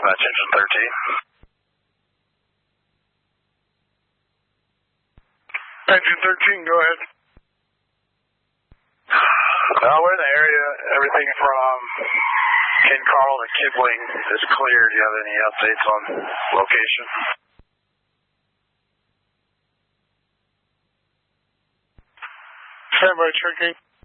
Dispatch engine 13. Engine 13, go ahead. We're in the area. Everything from Ken Carl to Kibling is clear. Do you have any updates on location? Standby checking.